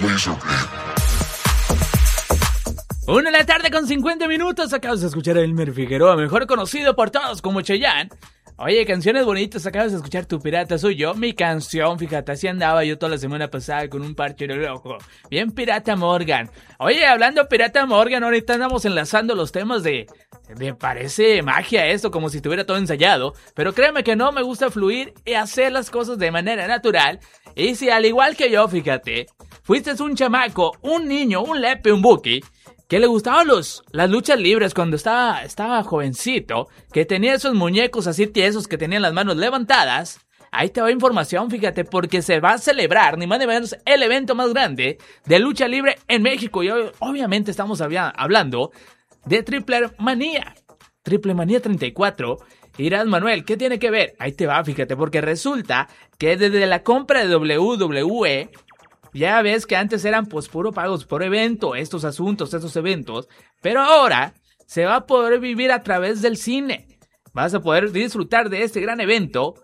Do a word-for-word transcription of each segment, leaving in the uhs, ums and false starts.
Una de la tarde con cincuenta minutos. Acabas de escuchar a Elmer Figueroa, mejor conocido por todos como Chayanne. Oye, canciones bonitas, acabas de escuchar Tu Pirata Soy Yo, mi canción, fíjate, así andaba yo toda la semana pasada con un parche de loco. Bien Pirata Morgan. Oye, hablando Pirata Morgan, ahorita andamos enlazando los temas de... Me parece magia esto, como si estuviera todo ensayado, pero créeme que no, me gusta fluir y hacer las cosas de manera natural. Y si al igual que yo, fíjate, fuiste un chamaco, un niño, un lepe, un buki, que le gustaban los, las luchas libres cuando estaba, estaba jovencito, que tenía esos muñecos así tiesos que tenían las manos levantadas, ahí te va información, fíjate, porque se va a celebrar, ni más ni menos, el evento más grande de lucha libre en México. Y hoy, obviamente estamos había, hablando de Triple Manía, Triple Manía treinta y cuatro. Irás, Manuel, ¿qué tiene que ver? Ahí te va, fíjate, porque resulta que desde la compra de doble u doble u E, ya ves que antes eran pues puro pagos por evento, estos asuntos, estos eventos, pero ahora se va a poder vivir a través del cine. Vas a poder disfrutar de este gran evento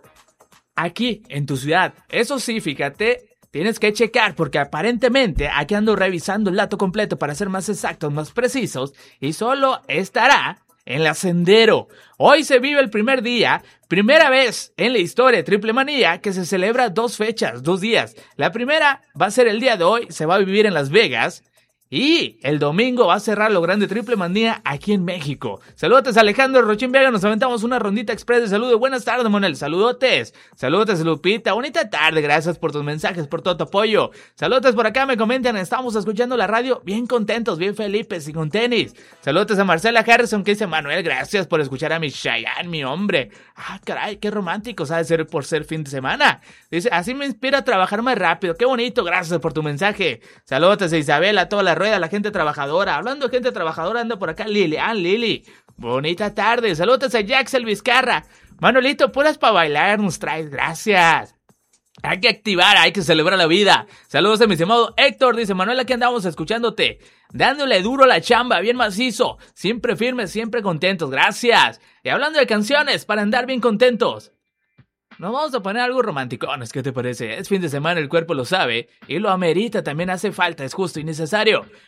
aquí en tu ciudad. Eso sí, fíjate, tienes que checar porque aparentemente aquí ando revisando el dato completo para ser más exactos, más precisos, y solo estará en la Sendero. Hoy se vive el primer día, primera vez en la historia de Triple Manía que se celebra dos fechas, dos días. La primera va a ser el día de hoy, se va a vivir en Las Vegas. Y el domingo va a cerrar lo grande Triple Manía aquí en México. Saludotes Alejandro Rochín Vega, nos aventamos una rondita express de saludo. Buenas tardes, Manuel, saludotes. Saludotes Lupita, bonita tarde, gracias por tus mensajes, por todo tu apoyo. Saludotes por acá, me comentan, estamos escuchando la radio bien contentos, bien felices y con tenis. Saludotes a Marcela Harrison que dice, Manuel, gracias por escuchar a mi Chayanne, mi hombre. Ah, caray, qué romántico, sabe ser por ser fin de semana. Dice, así me inspira a trabajar más rápido, qué bonito, gracias por tu mensaje. Saludotes a Isabel, a toda la rueda, la gente trabajadora. Hablando de gente trabajadora, anda por acá Lili. Ah, Lili. Bonita tarde. Saludos a Jaxel Vizcarra. Manolito, puras para bailar nos traes. Gracias. Hay que activar, hay que celebrar la vida. Saludos a mi estimado Héctor. Dice, Manuel, aquí andamos escuchándote. Dándole duro a la chamba, bien macizo. Siempre firmes, siempre contentos. Gracias. Y hablando de canciones para andar bien contentos. Nos vamos a poner algo romanticones, ¿qué te parece? Es fin de semana, el cuerpo lo sabe y lo amerita, también hace falta, es justo y necesario.